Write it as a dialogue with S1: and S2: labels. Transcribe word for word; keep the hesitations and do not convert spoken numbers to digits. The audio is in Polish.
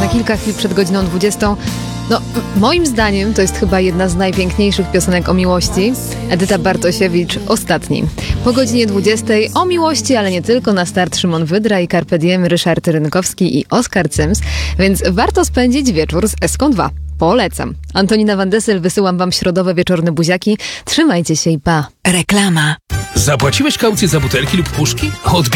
S1: na kilka chwil przed godziną dwudziestą. No, moim zdaniem to jest chyba jedna z najpiękniejszych piosenek o miłości. Edyta Bartosiewicz, Ostatni. Po godzinie dwudziestej o miłości, ale nie tylko. Na start Szymon Wydra i Carpe Diem, Ryszard Rynkowski i Oskar Cyms. Więc warto spędzić wieczór z Eską dwa. Polecam. Antonina Van Dessel, wysyłam wam środowe wieczorne buziaki. Trzymajcie się i pa.
S2: Reklama.
S3: Zapłaciłeś kaucję za butelki lub puszki? Odbierz